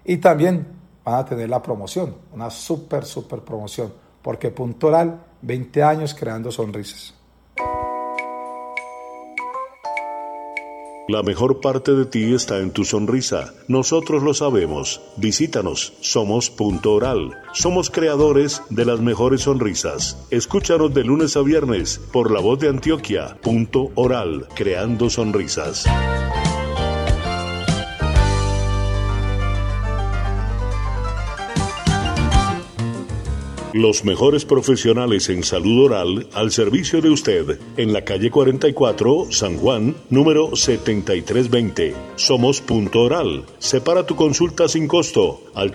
Y también van a tener la promoción, una súper promoción, porque Punto Oral, 20 años creando sonrisas. La mejor parte de ti está en tu sonrisa. Nosotros lo sabemos. Visítanos. Somos Punto Oral. Somos creadores de las mejores sonrisas. Escúchanos de lunes a viernes por La Voz de Antioquia. Punto Oral. Creando sonrisas. Los mejores profesionales en salud oral al servicio de usted en la calle 44, San Juan, número 7320. Somos Punto Oral. Separa tu consulta sin costo al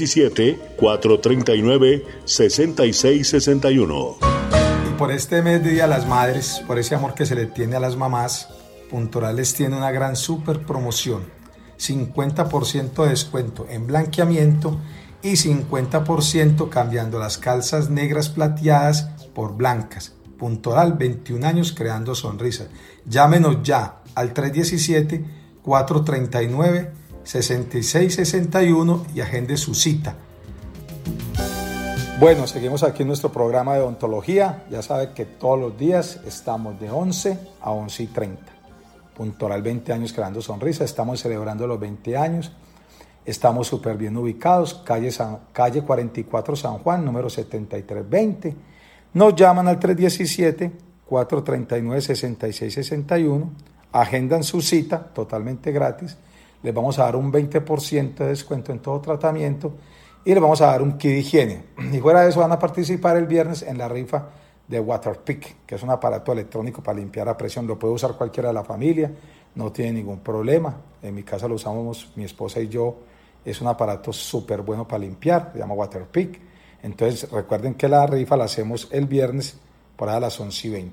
317-439-6661. Y por este mes de Día de las Madres, por ese amor que se le tiene a las mamás, Punto Oral les tiene una gran super promoción. 50% de descuento en blanqueamiento y 50% cambiando las calzas negras plateadas por blancas. Punto Oral, 21 años creando sonrisas. Llámenos ya al 317-439-6661 y agende su cita. Bueno, seguimos aquí en nuestro programa de odontología. Ya sabe que todos los días estamos de 11 a 11:30. Punto Oral, 20 años creando sonrisas. Estamos celebrando los 20 años. Estamos súper bien ubicados, calle 44 San Juan, número 7320. Nos llaman al 317-439-6661, agendan su cita totalmente gratis, les vamos a dar un 20% de descuento en todo tratamiento y les vamos a dar un kit de higiene. Y fuera de eso van a participar el viernes en la rifa de Waterpik, que es un aparato electrónico para limpiar a presión. Lo puede usar cualquiera de la familia, no tiene ningún problema. En mi casa lo usamos mi esposa y yo. Es un aparato súper bueno para limpiar, se llama Waterpik. Entonces recuerden que la rifa la hacemos el viernes por ahí a las 11:20.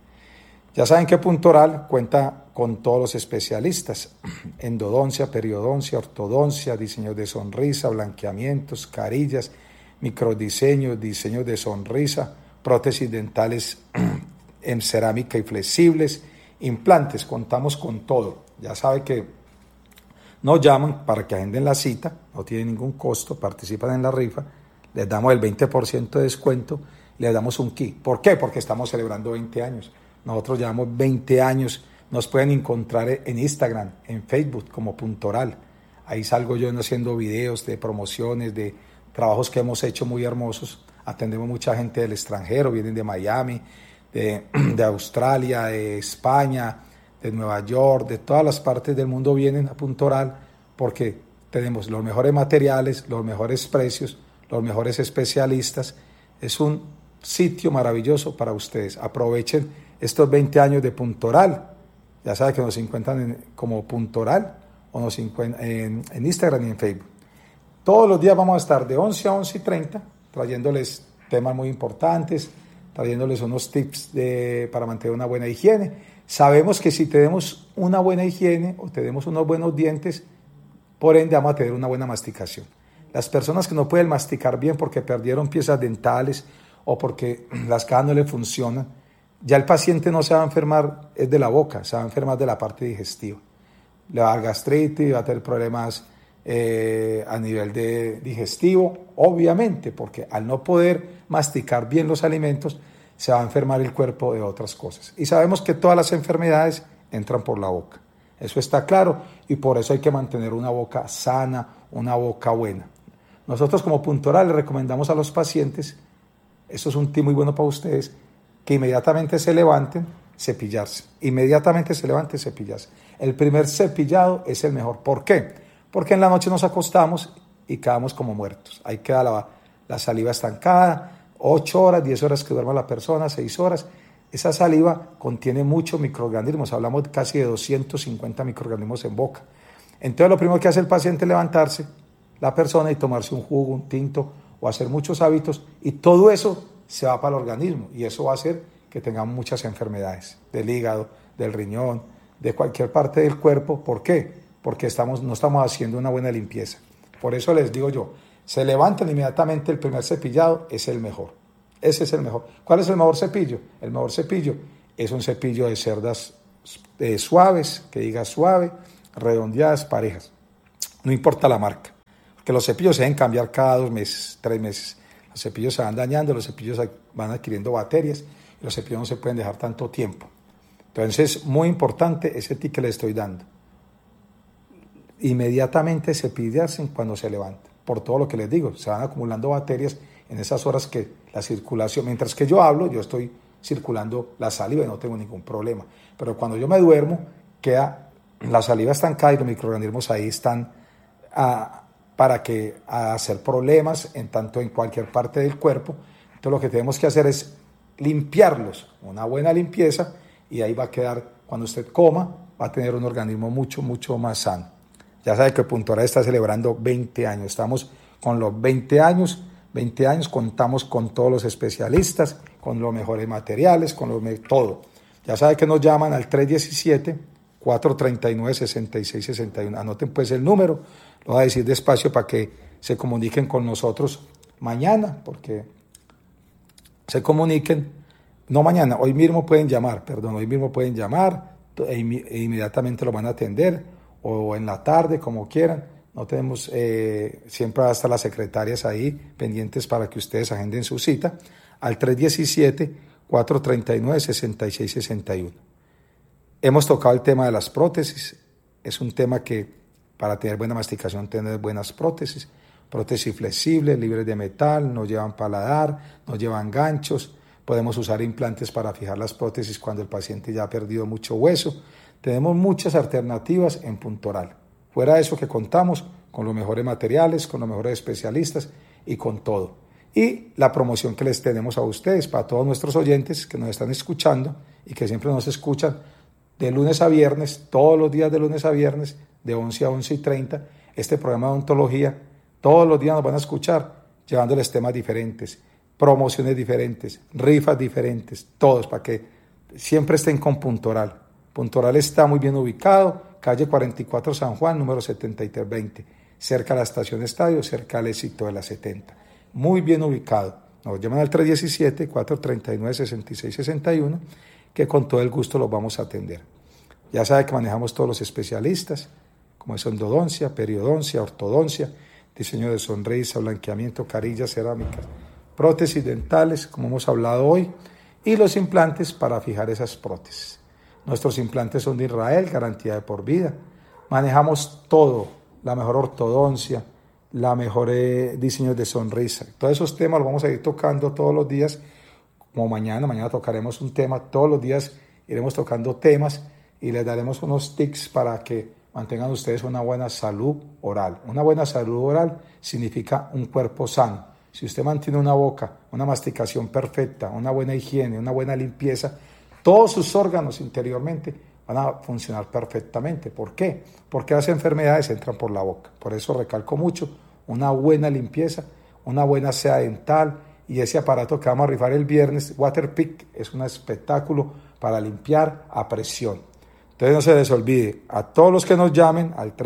Ya saben que Punto Oral cuenta con todos los especialistas: endodoncia, periodoncia, ortodoncia, diseños de sonrisa, blanqueamientos, carillas, microdiseños, diseños de sonrisa, prótesis dentales en cerámica y flexibles, implantes. Contamos con todo. Ya sabe que nos llaman para que agenden la cita, no tiene ningún costo, participan en la rifa, les damos el 20% de descuento, les damos un kit. ¿Por qué? Porque estamos celebrando 20 años. Nosotros llevamos 20 años, nos pueden encontrar en Instagram, en Facebook como Punto Oral. Ahí salgo yo haciendo videos de promociones, de trabajos que hemos hecho muy hermosos. Atendemos mucha gente del extranjero, vienen de Miami, de Australia, de España, de Nueva York, de todas las partes del mundo vienen a Punto Oral porque tenemos los mejores materiales, los mejores precios, los mejores especialistas. Es un sitio maravilloso para ustedes. Aprovechen estos 20 años de Punto Oral. Ya saben que nos encuentran como Punto Oral o nos encuentran en Instagram y en Facebook. Todos los días vamos a estar de 11 a 11:30 trayéndoles temas muy importantes, trayéndoles unos tips para mantener una buena higiene. Sabemos que si tenemos una buena higiene o tenemos unos buenos dientes, por ende vamos a tener una buena masticación. Las personas que no pueden masticar bien porque perdieron piezas dentales o porque las cajas no le funcionan, ya el paciente no se va a enfermar es de la boca, se va a enfermar de la parte digestiva. Le va a dar gastritis, va a tener problemas a nivel digestivo, obviamente, porque al no poder masticar bien los alimentos, se va a enfermar el cuerpo de otras cosas. Y sabemos que todas las enfermedades entran por la boca. Eso está claro y por eso hay que mantener una boca sana, una boca buena. Nosotros como Punto Oral le recomendamos a los pacientes, eso es un tip muy bueno para ustedes, que inmediatamente se levanten, cepillarse. Inmediatamente se levanten, cepillarse. El primer cepillado es el mejor. ¿Por qué? Porque en la noche nos acostamos y quedamos como muertos. Ahí queda la saliva estancada. 8 horas, 10 horas que duerma la persona, 6 horas. Esa saliva contiene muchos microorganismos, hablamos casi de 250 microorganismos en boca. Entonces lo primero que hace el paciente es levantarse, la persona, y tomarse un jugo, un tinto o hacer muchos hábitos, y todo eso se va para el organismo y eso va a hacer que tengamos muchas enfermedades del hígado, del riñón, de cualquier parte del cuerpo. ¿Por qué? Porque no estamos haciendo una buena limpieza. Por eso les digo yo, se levantan inmediatamente, el primer cepillado es el mejor. Ese es el mejor. ¿Cuál es el mejor cepillo? El mejor cepillo es un cepillo de cerdas suaves, que diga suave, redondeadas, parejas. No importa la marca. que los cepillos se deben cambiar cada 2 meses, 3 meses. Los cepillos se van dañando, los cepillos van adquiriendo bacterias, y los cepillos no se pueden dejar tanto tiempo. Entonces, muy importante ese tip que le estoy dando. Inmediatamente cepillarse cuando se levanta, por todo lo que les digo, se van acumulando bacterias en esas horas que la circulación, mientras que yo hablo, yo estoy circulando la saliva y no tengo ningún problema. Pero cuando yo me duermo, queda la saliva estancada y los microorganismos ahí están para hacer problemas en cualquier parte del cuerpo. Entonces lo que tenemos que hacer es limpiarlos, una buena limpieza, y ahí va a quedar, cuando usted coma, va a tener un organismo mucho, mucho más sano. Ya sabe que Puntoral está celebrando 20 años, estamos con los 20 años, contamos con todos los especialistas, con los mejores materiales, todo. Ya sabe que nos llaman al 317-439-6661. Anoten pues el número, lo voy a decir despacio para que se comuniquen con nosotros mañana, porque se comuniquen, no mañana, hoy mismo pueden llamar e inmediatamente lo van a atender, o en la tarde, como quieran. No tenemos, siempre va a estar las secretarias ahí pendientes para que ustedes agenden su cita al 317-439-6661. Hemos tocado el tema de las prótesis. Es un tema que para tener buena masticación, tener buenas prótesis flexibles, libres de metal, no llevan paladar, no llevan ganchos. Podemos usar implantes para fijar las prótesis cuando el paciente ya ha perdido mucho hueso. Tenemos muchas alternativas en Puntoral. Fuera de eso, que contamos con los mejores materiales, con los mejores especialistas y con todo. Y la promoción que les tenemos a ustedes, para todos nuestros oyentes que nos están escuchando y que siempre nos escuchan, de lunes a viernes, todos los días de lunes a viernes, de 11 a 11:30, este programa de odontología, todos los días nos van a escuchar, llevándoles temas diferentes, promociones diferentes, rifas diferentes, todos, para que siempre estén con Puntoral. Puntoral está muy bien ubicado, calle 44 San Juan, número 7320, cerca a la estación Estadio, cerca al éxito de la 70. Muy bien ubicado. Nos llaman al 317-439-6661, que con todo el gusto los vamos a atender. Ya sabe que manejamos todos los especialistas, como es endodoncia, periodoncia, ortodoncia, diseño de sonrisa, blanqueamiento, carillas, cerámicas, prótesis dentales, como hemos hablado hoy, y los implantes para fijar esas prótesis. Nuestros implantes son de Israel, garantía de por vida. Manejamos todo, la mejor ortodoncia, la mejor diseño de sonrisa. Todos esos temas los vamos a ir tocando todos los días, como mañana tocaremos un tema, todos los días iremos tocando temas y les daremos unos tips para que mantengan ustedes una buena salud oral. Una buena salud oral significa un cuerpo sano. Si usted mantiene una boca, una masticación perfecta, una buena higiene, una buena limpieza, todos sus órganos interiormente van a funcionar perfectamente. ¿Por qué? Porque las enfermedades entran por la boca. Por eso recalco mucho una buena limpieza, una buena seda dental, y ese aparato que vamos a rifar el viernes, Waterpik, es un espectáculo para limpiar a presión. Entonces no se les olvide, a todos los que nos llamen al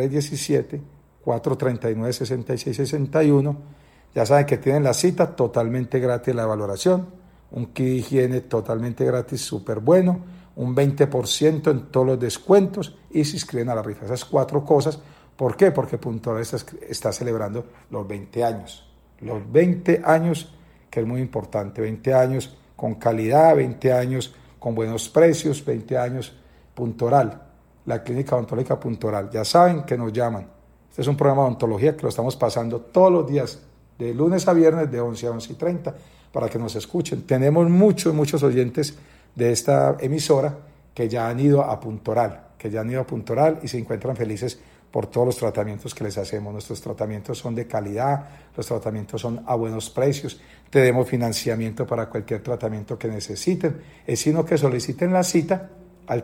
317-439-6661, ya saben que tienen la cita totalmente gratis, la valoración, un kit de higiene totalmente gratis, súper bueno, un 20% en todos los descuentos y se inscriben a la rifa. Esas 4 cosas. ¿Por qué? Porque Puntoral está celebrando los 20 años. Los 20 años, que es muy importante. 20 años con calidad, 20 años con buenos precios, 20 años Puntoral. La clínica odontológica Puntoral. Ya saben que nos llaman. Este es un programa de odontología que lo estamos pasando todos los días, de lunes a viernes, de 11 a 11:30, para que nos escuchen. Tenemos muchos oyentes de esta emisora que ya han ido a Puntoral, y se encuentran felices por todos los tratamientos que les hacemos. Nuestros tratamientos son de calidad, los tratamientos son a buenos precios, tenemos financiamiento para cualquier tratamiento que necesiten, es sino que soliciten la cita al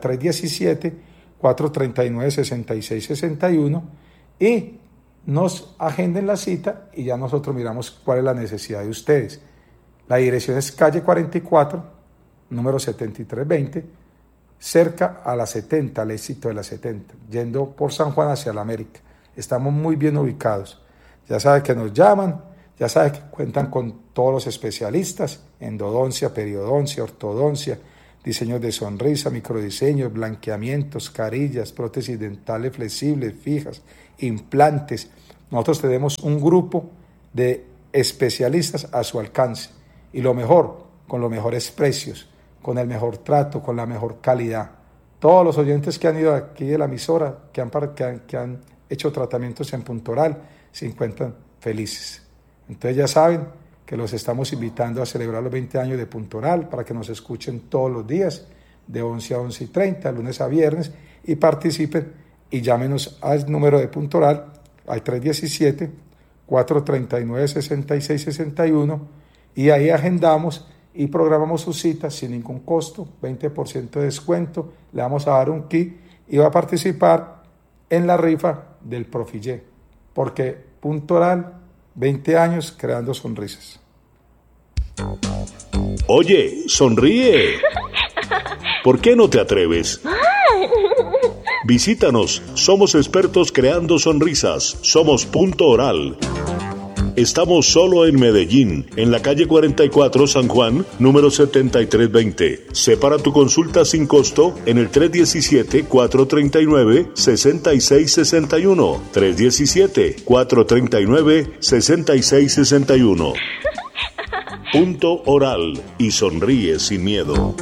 317-439-6661 y nos agenden la cita y ya nosotros miramos cuál es la necesidad de ustedes. La dirección es calle 44, número 7320, cerca a la 70, al éxito de la 70, yendo por San Juan hacia la América. Estamos muy bien ubicados. Ya saben que nos llaman, ya saben que cuentan con todos los especialistas, endodoncia, periodoncia, ortodoncia, diseños de sonrisa, microdiseños, blanqueamientos, carillas, prótesis dentales flexibles, fijas, implantes, Nosotros tenemos un grupo de especialistas a su alcance y lo mejor, con los mejores precios, con el mejor trato, con la mejor calidad. Todos los oyentes que han ido aquí de la emisora, que han hecho tratamientos en Puntoral, se encuentran felices. Entonces ya saben que los estamos invitando a celebrar los 20 años de Puntoral para que nos escuchen todos los días de 11 a 11:30, lunes a viernes, y participen y llámenos al número de Puntoral al 317-439-6661 y ahí agendamos y programamos su cita sin ningún costo, 20% de descuento, le vamos a dar un kit y va a participar en la rifa del Profillé, porque Puntoral, 20 años creando sonrisas. Oye, sonríe. ¿Por qué no te atreves? Visítanos, somos expertos creando sonrisas, somos Punto Oral. Estamos solo en Medellín, en la calle 44 San Juan, número 7320. Separa tu consulta sin costo en el 317-439-6661. 317-439-6661. Punto Oral y sonríe sin miedo.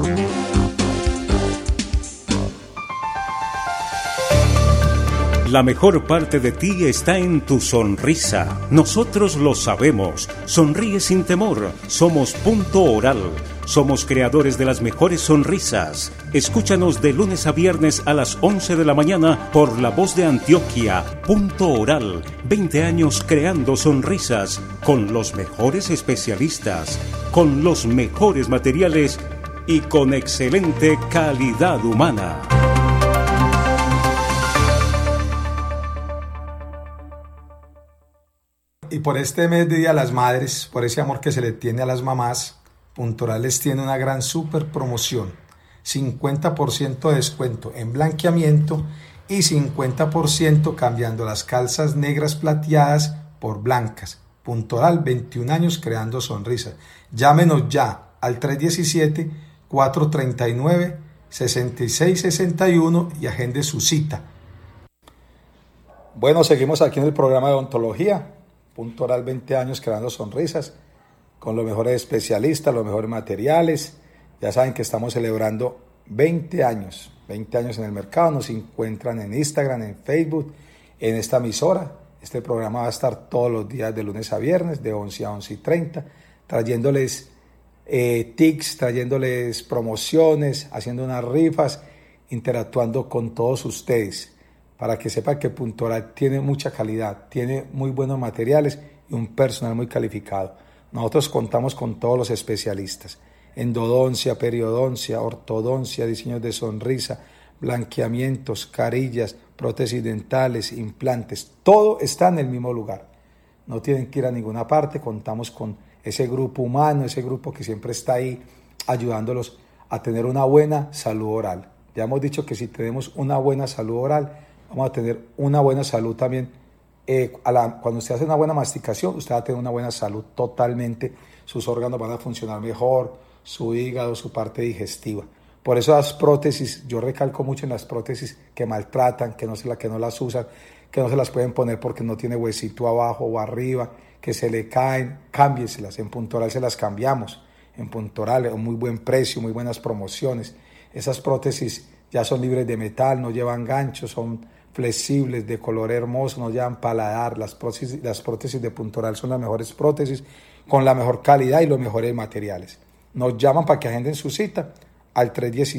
La mejor parte de ti está en tu sonrisa. Nosotros lo sabemos. Sonríe sin temor. Somos Punto Oral. Somos creadores de las mejores sonrisas. Escúchanos de lunes a viernes a las 11 de la mañana por La Voz de Antioquia. Punto Oral. 20 años creando sonrisas con los mejores especialistas, con los mejores materiales y con excelente calidad humana. Y por este mes de Día de las Madres, por ese amor que se le tiene a las mamás, Puntoral les tiene una gran super promoción. 50% de descuento en blanqueamiento y 50% cambiando las calzas negras plateadas por blancas. Puntoral, 21 años creando sonrisas. Llámenos ya al 317-439-6661 y agende su cita. Bueno, seguimos aquí en el programa de odontología. Puntoral, 20 años creando sonrisas, con los mejores especialistas, los mejores materiales. Ya saben que estamos celebrando 20 años en el mercado. Nos encuentran en Instagram, en Facebook, en esta emisora. Este programa va a estar todos los días de lunes a viernes, de 11 a 11:30, trayéndoles tics, trayéndoles promociones, haciendo unas rifas, interactuando con todos ustedes, para que sepan que Puntoral tiene mucha calidad, tiene muy buenos materiales y un personal muy calificado. Nosotros contamos con todos los especialistas: endodoncia, periodoncia, ortodoncia, diseños de sonrisa, blanqueamientos, carillas, prótesis dentales, implantes. Todo está en el mismo lugar. No tienen que ir a ninguna parte. Contamos con ese grupo humano, ese grupo que siempre está ahí ayudándolos a tener una buena salud oral. Ya hemos dicho que si tenemos una buena salud oral, vamos a tener una buena salud también. Cuando usted hace una buena masticación, usted va a tener una buena salud totalmente. Sus órganos van a funcionar mejor, su hígado, su parte digestiva. Por eso las prótesis, yo recalco mucho en las prótesis que maltratan, que no las usan, que no se las pueden poner porque no tiene huesito abajo o arriba, que se le caen, cámbieselas. En Puntoral se las cambiamos. En Puntoral, a un muy buen precio, muy buenas promociones. Esas prótesis ya son libres de metal, no llevan ganchos, son flexibles, de color hermoso, no llevan paladar. Las prótesis de Puntoral son las mejores prótesis, con la mejor calidad y los mejores materiales. Nos llaman para que agenden su cita al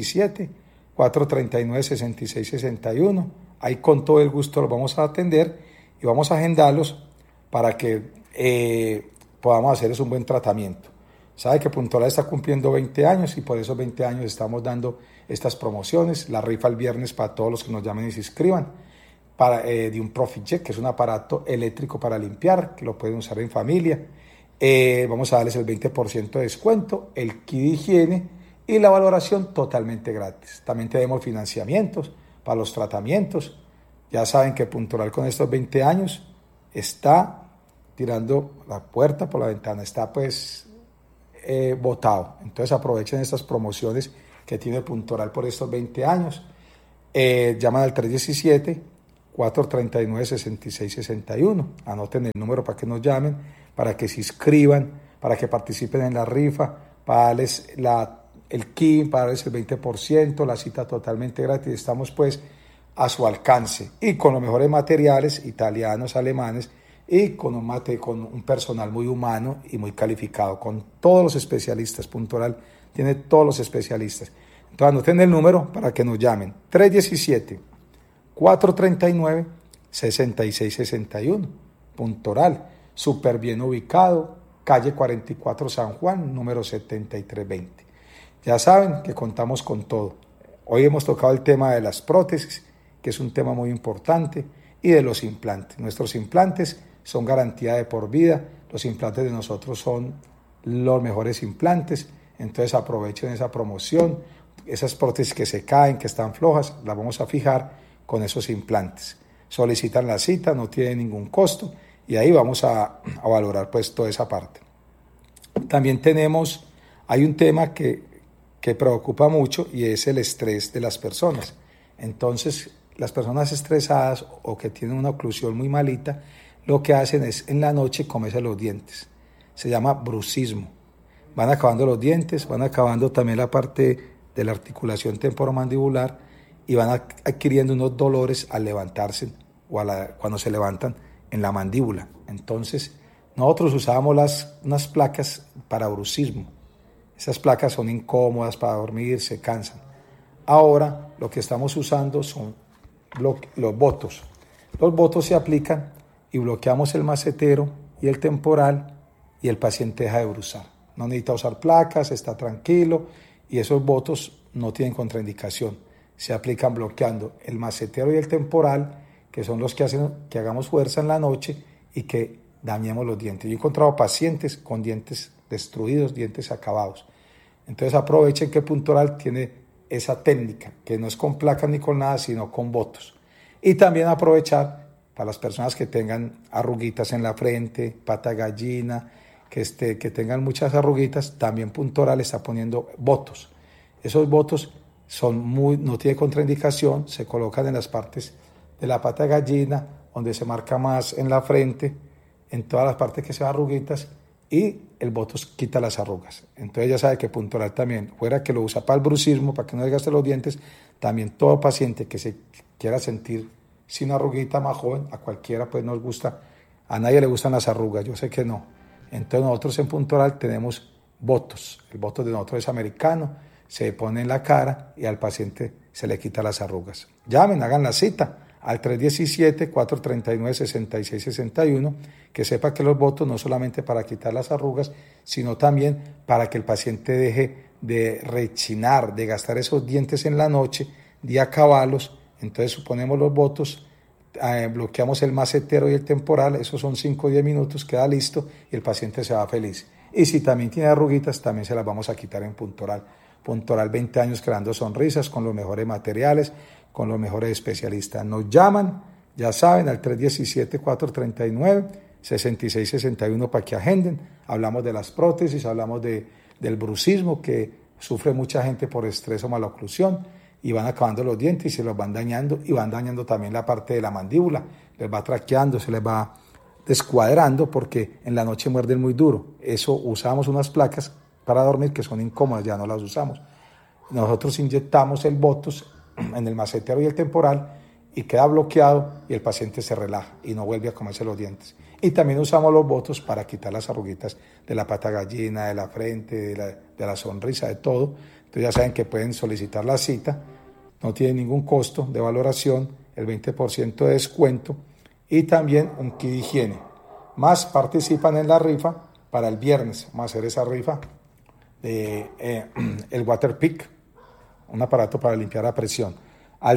317-439-6661. Ahí con todo el gusto los vamos a atender y vamos a agendarlos para que podamos hacerles un buen tratamiento. Sabe que Puntoral está cumpliendo 20 años y por esos 20 años estamos dando estas promociones. La rifa el viernes para todos los que nos llamen y se inscriban de un Profit-Jet, que es un aparato eléctrico para limpiar, que lo pueden usar en familia. Vamos a darles el 20% de descuento, el kit de higiene y la valoración totalmente gratis. También tenemos financiamientos para los tratamientos. Ya saben que Puntoral con estos 20 años está tirando la puerta por la ventana, está botado. Entonces aprovechen estas promociones que tiene Puntoral por estos 20 años. Llaman al 439-6661. Anoten el número para que nos llamen, para que se inscriban, para que participen en la rifa, para darles el kit, para darles el 20%, la cita totalmente gratis. Estamos pues a su alcance y con los mejores materiales italianos, alemanes, y con un personal muy humano y muy calificado, con todos los especialistas. Punto Oral tiene todos los especialistas. Entonces anoten el número para que nos llamen. 317-439-6661. Punto Oral, súper bien ubicado, calle 44 San Juan, número 7320. Ya saben que contamos con todo. Hoy hemos tocado el tema de las prótesis, que es un tema muy importante, y de los implantes. Nuestros implantes son garantía de por vida. Los implantes de nosotros son los mejores implantes. Entonces aprovechen esa promoción. Esas prótesis que se caen, que están flojas, las vamos a fijar con esos implantes. Solicitan la cita, no tiene ningún costo, y ahí vamos a valorar pues toda esa parte. También hay un tema que preocupa mucho, y es el estrés de las personas. Entonces, las personas estresadas o que tienen una oclusión muy malita, lo que hacen es en la noche comerse los dientes. Se llama bruxismo. Van acabando los dientes, van acabando también la parte de la articulación temporomandibular y van adquiriendo unos dolores al levantarse o cuando se levantan en la mandíbula. Entonces, nosotros usábamos unas placas para bruxismo. Esas placas son incómodas para dormir, se cansan. Ahora lo que estamos usando son los botos. Los botos se aplican y bloqueamos el macetero y el temporal y el paciente deja de bruxar. No necesita usar placas, está tranquilo y esos botos no tienen contraindicación. Se aplican bloqueando el macetero y el temporal, que son los que hacen que hagamos fuerza en la noche y que dañemos los dientes. Yo he encontrado pacientes con dientes destruidos, dientes acabados. Entonces aprovechen que Punto Oral tiene esa técnica, que no es con placas ni con nada, sino con botos. Y también aprovechar para las personas que tengan arruguitas en la frente, pata gallina, que tengan muchas arruguitas, también Punto Oral está poniendo botos. Esos botos no tienen contraindicación, se colocan en las partes de la pata gallina, donde se marca más en la frente, en todas las partes que sean arruguitas, y el botos quita las arrugas. Entonces ya sabe que Punto Oral también, fuera que lo usa para el bruxismo, para que no desgaste los dientes, también todo paciente que se quiera sentir sin arruguita, más joven, a cualquiera pues nos gusta, a nadie le gustan las arrugas, yo sé que no. Entonces nosotros en Punto Oral tenemos botos. El boto de nosotros es americano, se pone en la cara y al paciente se le quita las arrugas. Llamen, hagan la cita al 317-439-6661, que sepa que los botos no solamente para quitar las arrugas, sino también para que el paciente deje de rechinar, de gastar esos dientes en la noche, de acabarlos. Entonces suponemos los botos, bloqueamos el macetero y el temporal, esos son 5 o 10 minutos, queda listo y el paciente se va feliz. Y si también tiene arruguitas, también se las vamos a quitar en Punto Oral. Punto Oral, 20 años creando sonrisas con los mejores materiales, con los mejores especialistas. Nos llaman, ya saben, al 317-439-6661 para que agenden. Hablamos de las prótesis, hablamos del bruxismo que sufre mucha gente por estrés o maloclusión, y van acabando los dientes y se los van dañando, y van dañando también la parte de la mandíbula, les va traqueando, se les va descuadrando porque en la noche muerden muy duro. Eso, usamos unas placas para dormir que son incómodas, ya no las usamos. Nosotros inyectamos el botos en el macetero y el temporal y queda bloqueado y el paciente se relaja y no vuelve a comerse los dientes. Y también usamos los botos para quitar las arruguitas de la pata gallina, de la frente, de la sonrisa, de todo. Entonces ya saben que pueden solicitar la cita, no tiene ningún costo de valoración, el 20% de descuento y también un kit de higiene. Más participan en la rifa para el viernes. Vamos a hacer esa rifa de el Waterpik, un aparato para limpiar a presión. Al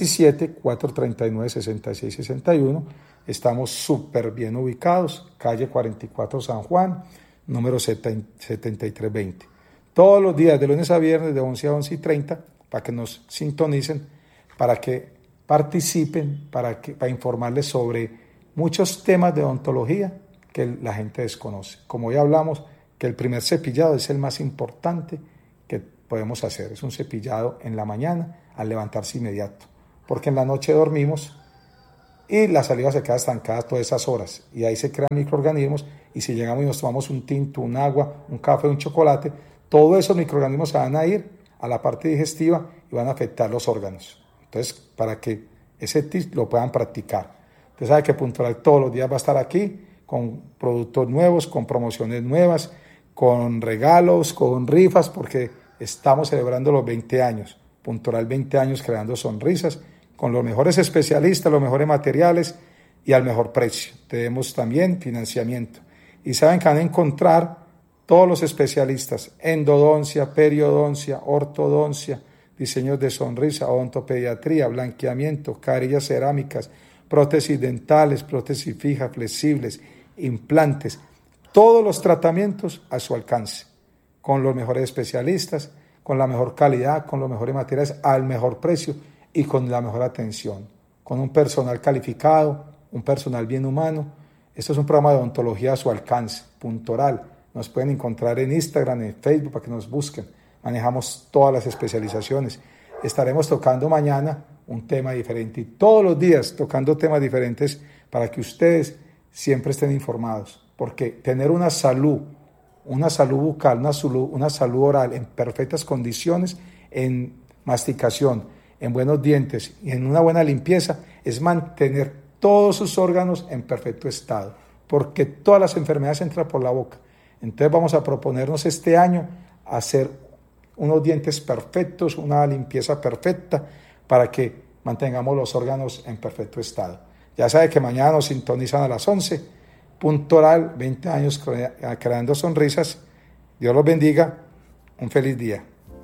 317-439-6661 estamos súper bien ubicados, calle 44 San Juan, número 7320. Todos los días, de lunes a viernes, de 11 a 11:30, para que nos sintonicen, para que participen, para informarles sobre muchos temas de odontología que la gente desconoce. Como ya hablamos, que el primer cepillado es el más importante que podemos hacer. Es un cepillado en la mañana al levantarse inmediato, porque en la noche dormimos y la saliva se queda estancada todas esas horas y ahí se crean microorganismos y si llegamos y nos tomamos un tinto, un agua, un café, un chocolate, todos esos microorganismos se van a ir a la parte digestiva y van a afectar los órganos. Entonces, para que ese tip lo puedan practicar. Usted sabe que Puntoral todos los días va a estar aquí con productos nuevos, con promociones nuevas, con regalos, con rifas, porque estamos celebrando los 20 años. Puntoral 20 años creando sonrisas, con los mejores especialistas, los mejores materiales y al mejor precio. Tenemos también financiamiento. Y saben que van a encontrar todos los especialistas, endodoncia, periodoncia, ortodoncia, diseños de sonrisa, odontopediatría, blanqueamiento, carillas cerámicas, prótesis dentales, prótesis fijas, flexibles, implantes, todos los tratamientos a su alcance, con los mejores especialistas, con la mejor calidad, con los mejores materiales, al mejor precio y con la mejor atención, con un personal calificado, un personal bien humano. Esto es un programa de odontología a su alcance, Puntoral. Nos pueden encontrar en Instagram, en Facebook, para que nos busquen. Manejamos todas las especializaciones. Estaremos tocando mañana un tema diferente y todos los días tocando temas diferentes para que ustedes siempre estén informados. Porque tener una salud bucal, una salud oral en perfectas condiciones, en masticación, en buenos dientes y en una buena limpieza, es mantener todos sus órganos en perfecto estado, porque todas las enfermedades entran por la boca. Entonces vamos a proponernos este año hacer unos dientes perfectos, una limpieza perfecta, para que mantengamos los órganos en perfecto estado. Ya sabe que mañana nos sintonizan a las 11, Puntoral, 20 años creando sonrisas. Dios los bendiga, un feliz día.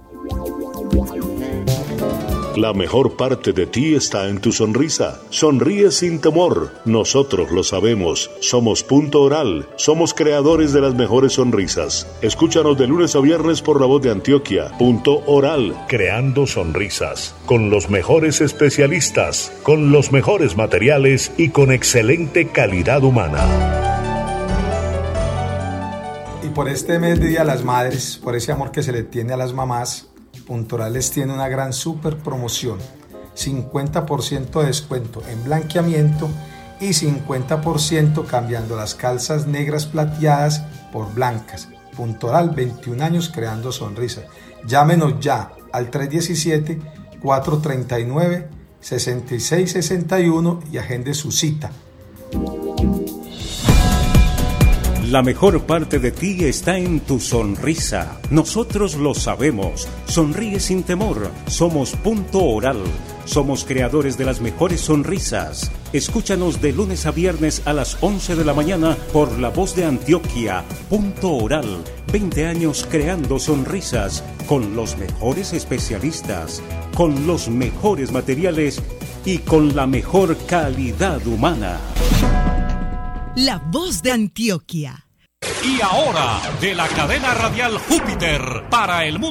La mejor parte de ti está en tu sonrisa. Sonríe sin temor. Nosotros lo sabemos. Somos Punto Oral. Somos creadores de las mejores sonrisas. Escúchanos de lunes a viernes por La Voz de Antioquia. Punto Oral. Creando sonrisas. Con los mejores especialistas. Con los mejores materiales y con excelente calidad humana. Y por este mes de Día de las Madres, por ese amor que se le tiene a las mamás, Puntoral les tiene una gran super promoción, 50% de descuento en blanqueamiento y 50% cambiando las calzas negras plateadas por blancas. Puntoral, 21 años creando sonrisas. Llámenos ya al 317-439-6661 y agende su cita. La mejor parte de ti está en tu sonrisa. Nosotros lo sabemos. Sonríe sin temor. Somos Punto Oral. Somos creadores de las mejores sonrisas. Escúchanos de lunes a viernes a las 11 de la mañana por La Voz de Antioquia. Punto Oral. 20 años creando sonrisas con los mejores especialistas, con los mejores materiales y con la mejor calidad humana. La Voz de Antioquia. Y ahora, de la cadena radial Júpiter para el mundo.